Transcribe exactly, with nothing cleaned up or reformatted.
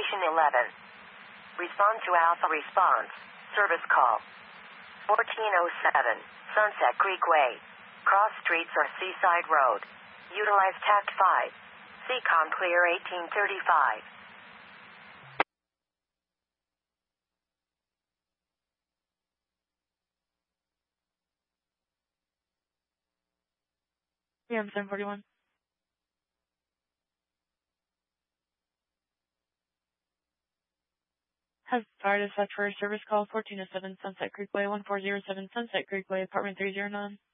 Station eleven. Respond to Alpha Response. Service call. fourteen oh seven, Sunset Creek Way. Cross streets or Seaside Road. Utilize Tact five. C COM clear eighteen thirty-five. Yeah, I'm seven forty-one. Has fire dispatch for a service call fourteen oh seven Sunset Creek Way, one four zero seven Sunset Creek Way, apartment three oh nine.